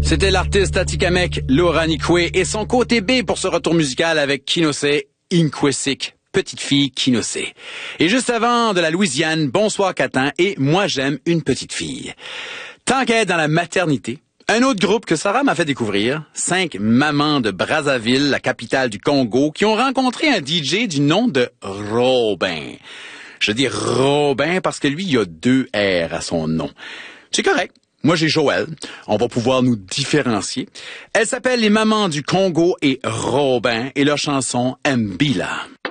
C'était l'artiste Atikamekw, Laura Nikwe, et son côté B pour ce retour musical avec Kinosé, Inkwesik, petite fille Kinosé. Et juste avant, de la Louisiane, Bonsoir Catin et Moi j'aime une petite fille. Tant qu'à être dans la maternité, un autre groupe que Sarah m'a fait découvrir, 5 mamans de Brazzaville, la capitale du Congo, qui ont rencontré un DJ du nom de Robin. Je dis Robin parce que lui, il a 2 R à son nom. C'est correct. Moi, j'ai Joël. On va pouvoir nous différencier. Elle s'appelle Les Mamans du Congo et Robin et leur chanson Mbila.